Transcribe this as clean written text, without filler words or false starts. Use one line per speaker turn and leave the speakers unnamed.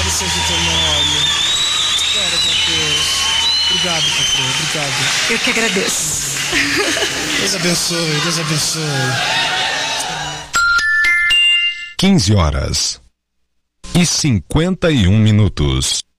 Louvado seja o teu nome. Glória a Deus. Obrigado, patrão. Obrigado.
Eu que agradeço.
Deus abençoe. Deus abençoe.
15 horas e 51 minutos.